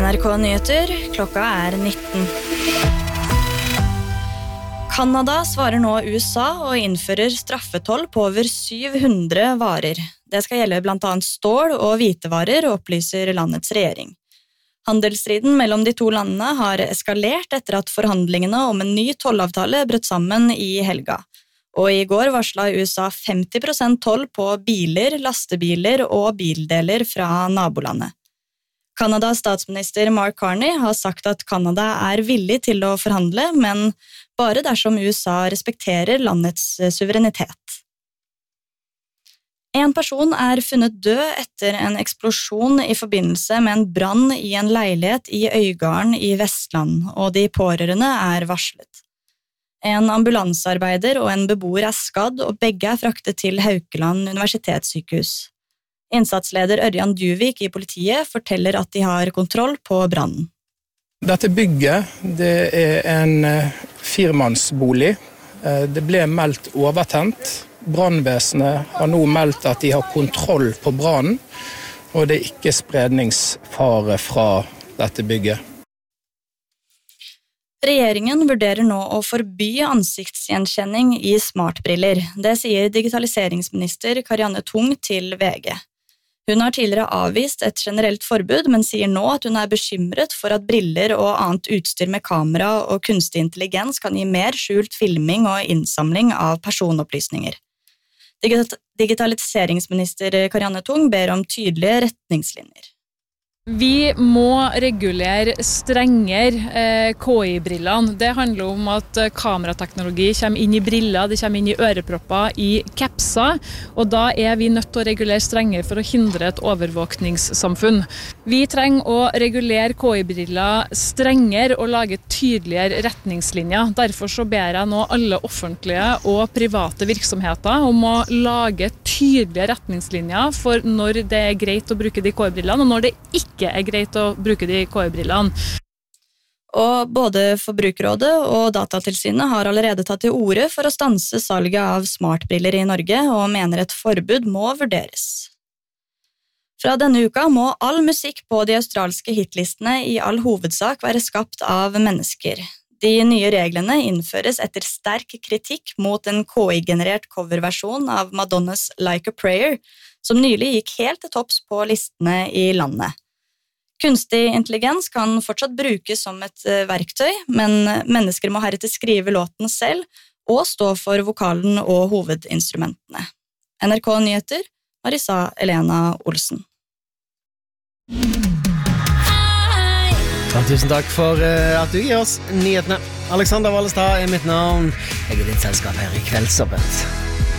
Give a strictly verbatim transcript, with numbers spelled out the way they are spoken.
N R K Nyheter, klokka er nitten. Kanada svarer nå U S A og innfører straffetoll på over syv hundre varer. Det skal gjelde blant annet stål og hvitevarer, opplyser landets regjering. Handelsstriden mellom de to landene har eskalert etter at forhandlingene om en ny tollavtale brøt sammen i helga. Og i går varslet U S A femti prosent toll på biler, lastebiler og bildeler fra nabolandet. Kanadas statsminister Mark Carney har sagt at Kanada er villig til å forhandle, men bare dersom U S A respekterer landets suverenitet. En person er funnet død etter en eksplosjon i forbindelse med en brann i en leilighet i Øygarden i Vestland, og de pårørende er varslet. En ambulansearbeider og en beboer er skadd, og begge er fraktet til Haukeland universitetssykehus. Innsatsleder Ørjan Duvik i politiet forteller at de har kontroll på brannen. Dette bygget det er en firemannsbolig. Det ble meldt overtent. Brannvesenet har nå meldt at de har kontroll på brannen, og det er ikke spredningsfare fra dette bygget. Regjeringen vurderer nå å forby ansiktsgjenkjenning i smartbriller. Det sier digitaliseringsminister Karianne Tung til V G. Hun har tidligere avvist et generelt forbud, men sier nå at hun er bekymret for at briller og annet utstyr med kamera og kunstig intelligens kan gi mer skjult filming og innsamling av personopplysninger. Digitaliseringsminister Karianne Tung ber om tydelige retningslinjer. Vi må regulere strengere eh, K I-brillene. Det handler om at kamerateknologi kommer inn i briller, det kommer inn i ørepropper, i capser, og da er vi nødt til å regulere strengere for å hindre et overvåkningssamfunn. Vi trenger å regulere K I-briller strengere og lage tydeligere retningslinjer. Derfor så ber jeg nå alle offentlige og private virksomheter om å lage tydelige retningslinjer for når det er greit å bruke de K I-brillene, og når det ikke ikke er greit å bruke de K I-brillene. Og både Forbrukerrådet og Datatilsynet har allerede tatt til orde for å stanse salget av smartbriller i Norge, og mener et forbud må vurderes. Fra denne uka må all musikk på de australske hitlistene i all hovedsak være skapt av mennesker. De nye reglene innføres etter sterk kritikk mot en K I-generert coverversjon av Madonnas Like a Prayer, som nylig gikk helt til topps på listene i landet. Kunstig intelligens kan fortsatt brukes som et verktøy, men mennesker må heretter skrive låten selv og stå for vokalen og hovedinstrumentene. N R K Nyheter, Marisa Elena Olsen. Tusen takk for at du gir oss nyhetene. Alexander Wallestad er mitt navn. Jeg er ditt selskap her i Kveldsåpent.